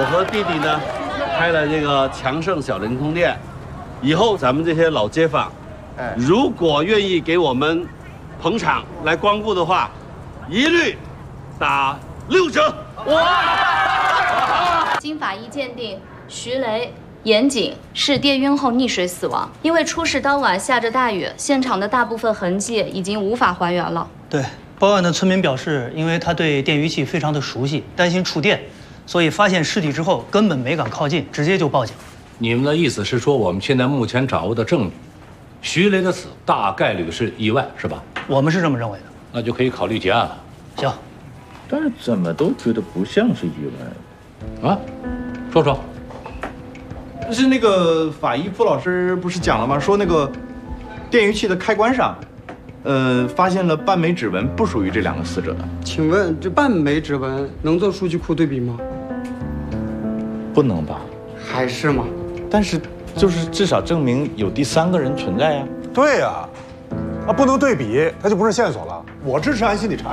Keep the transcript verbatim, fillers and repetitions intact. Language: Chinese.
和弟弟呢，开了这个强盛小灵通店，以后咱们这些老街坊，哎，如果愿意给我们捧场来光顾的话，一律打六折。 哇！经法医鉴定，徐雷、严谨是跌晕后溺水死亡，因为出事当晚下着大雨，现场的大部分痕迹已经无法还原了。 对，报案的村民表示，因为他对电鱼器非常的熟悉，担心触电，所以发现尸体之后根本没敢靠近，直接就报警。你们的意思是说，我们现在目前掌握的证据，徐雷的死大概率是意外，是吧？我们是这么认为的。那就可以考虑结案了。行。 但是怎么都觉得不像是意外。啊？说说。 是那个法医傅老师不是讲了吗？说那个电鱼器的开关上，呃，发现了半枚指纹，不属于这两个死者的。 请问这半枚指纹能做数据库对比吗？ 不能吧？ 还是吗？ 但是就是至少证明有第三个人存在呀。 对呀，啊，不能对比，它就不是线索了。我支持按心理查。